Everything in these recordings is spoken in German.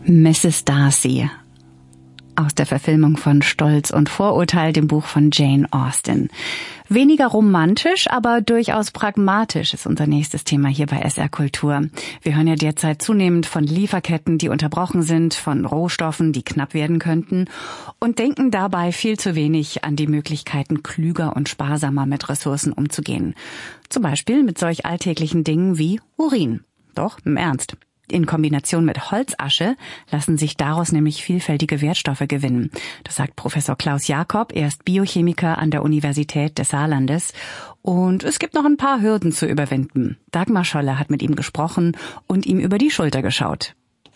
Mrs. Darcy aus der Verfilmung von Stolz und Vorurteil, dem Buch von Jane Austen. Weniger romantisch, aber durchaus pragmatisch ist unser nächstes Thema hier bei SR Kultur. Wir hören ja derzeit zunehmend von Lieferketten, die unterbrochen sind, von Rohstoffen, die knapp werden könnten und denken dabei viel zu wenig an die Möglichkeiten, klüger und sparsamer mit Ressourcen umzugehen. Zum Beispiel mit solch alltäglichen Dingen wie Urin. Doch, im Ernst. In Kombination mit Holzasche lassen sich daraus nämlich vielfältige Wertstoffe gewinnen. Das sagt Professor Klaus Jakob. Er ist Biochemiker an der Universität des Saarlandes. Und es gibt noch ein paar Hürden zu überwinden. Dagmar Scholle hat mit ihm gesprochen und ihm über die Schulter geschaut.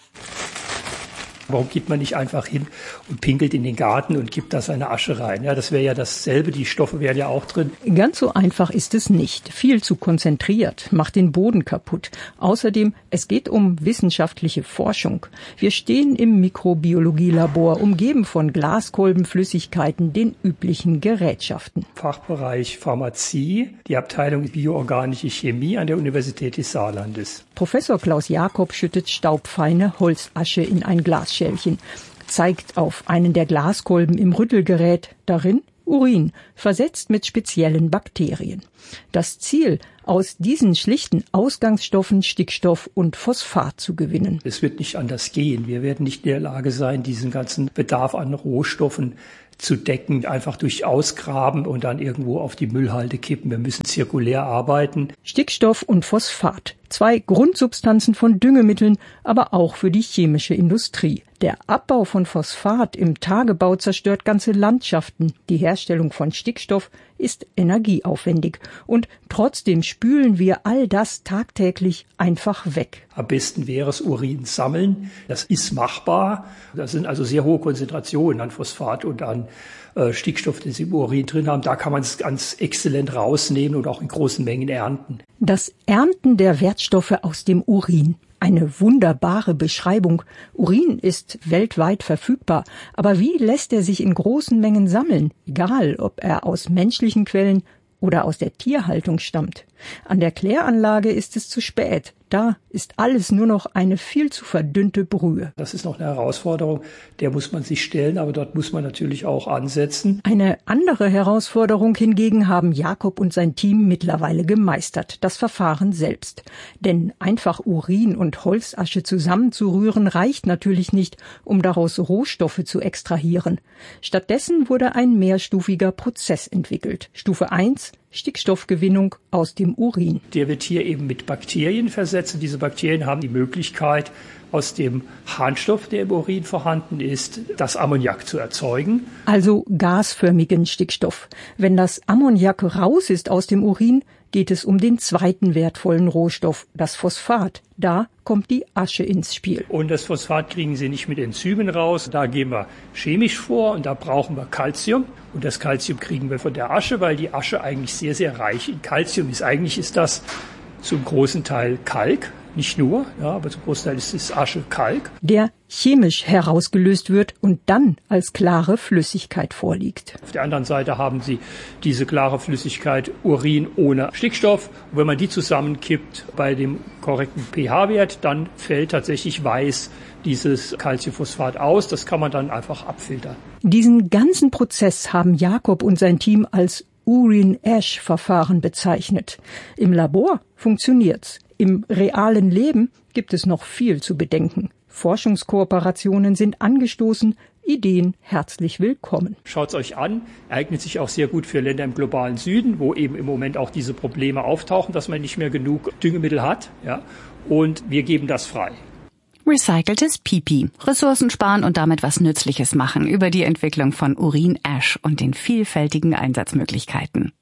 Warum geht man nicht einfach hin und pinkelt in den Garten und gibt da seine Asche rein? Ja, das wäre ja dasselbe, die Stoffe wären ja auch drin. Ganz so einfach ist es nicht. Viel zu konzentriert, macht den Boden kaputt. Außerdem, es geht um wissenschaftliche Forschung. Wir stehen im Mikrobiologielabor, umgeben von Glaskolbenflüssigkeiten, den üblichen Gerätschaften. Fachbereich Pharmazie, die Abteilung Bioorganische Chemie an der Universität des Saarlandes. Professor Klaus Jakob schüttet staubfeine Holzasche in ein Glasschälchen, zeigt auf einen der Glaskolben im Rüttelgerät, darin Urin, versetzt mit speziellen Bakterien. Das Ziel, aus diesen schlichten Ausgangsstoffen Stickstoff und Phosphat zu gewinnen. Es wird nicht anders gehen. Wir werden nicht in der Lage sein, diesen ganzen Bedarf an Rohstoffen zu decken, einfach durch Ausgraben und dann irgendwo auf die Müllhalde kippen. Wir müssen zirkulär arbeiten. Stickstoff und Phosphat, 2 Grundsubstanzen von Düngemitteln, aber auch für die chemische Industrie. Der Abbau von Phosphat im Tagebau zerstört ganze Landschaften. Die Herstellung von Stickstoff ist energieaufwendig. Und trotzdem spülen wir all das tagtäglich einfach weg. Am besten wäre es Urin sammeln. Das ist machbar. Das sind also sehr hohe Konzentrationen an Phosphat und an Stickstoff, den Sie im Urin drin haben. Da kann man es ganz exzellent rausnehmen und auch in großen Mengen ernten. Das Ernten der Wertstoffe aus dem Urin. Eine wunderbare Beschreibung. Urin ist weltweit verfügbar. Aber wie lässt er sich in großen Mengen sammeln? Egal, ob er aus menschlichen Quellen oder aus der Tierhaltung stammt. An der Kläranlage ist es zu spät. Da ist alles nur noch eine viel zu verdünnte Brühe. Das ist noch eine Herausforderung, der muss man sich stellen, aber dort muss man natürlich auch ansetzen. Eine andere Herausforderung hingegen haben Jakob und sein Team mittlerweile gemeistert, das Verfahren selbst. Denn einfach Urin und Holzasche zusammenzurühren reicht natürlich nicht, um daraus Rohstoffe zu extrahieren. Stattdessen wurde ein mehrstufiger Prozess entwickelt. Stufe 1, Stickstoffgewinnung aus dem Urin. Der wird hier eben mit Bakterien versetzt. Und diese Bakterien haben die Möglichkeit, aus dem Harnstoff, der im Urin vorhanden ist, das Ammoniak zu erzeugen. Also gasförmigen Stickstoff. Wenn das Ammoniak raus ist aus dem Urin, geht es um den zweiten wertvollen Rohstoff, das Phosphat. Da kommt die Asche ins Spiel. Und das Phosphat kriegen Sie nicht mit Enzymen raus. Da gehen wir chemisch vor und da brauchen wir Calcium. Und das Calcium kriegen wir von der Asche, weil die Asche eigentlich sehr, sehr reich in Calcium ist. Eigentlich ist das zum großen Teil Kalk. Nicht nur, ja, aber zum Großteil ist es Asche Kalk. Der chemisch herausgelöst wird und dann als klare Flüssigkeit vorliegt. Auf der anderen Seite haben Sie diese klare Flüssigkeit Urin ohne Stickstoff. Und wenn man die zusammenkippt bei dem korrekten pH-Wert, dann fällt tatsächlich weiß dieses Calciumphosphat aus. Das kann man dann einfach abfiltern. Diesen ganzen Prozess haben Jakob und sein Team als Urin-Ash-Verfahren bezeichnet. Im Labor funktioniert's. Im realen Leben gibt es noch viel zu bedenken. Forschungskooperationen sind angestoßen, Ideen herzlich willkommen. Schaut's euch an, eignet sich auch sehr gut für Länder im globalen Süden, wo eben im Moment auch diese Probleme auftauchen, dass man nicht mehr genug Düngemittel hat. Ja, und wir geben das frei. Recyceltes Pipi. Ressourcen sparen und damit was Nützliches machen über die Entwicklung von Urin-Ash und den vielfältigen Einsatzmöglichkeiten.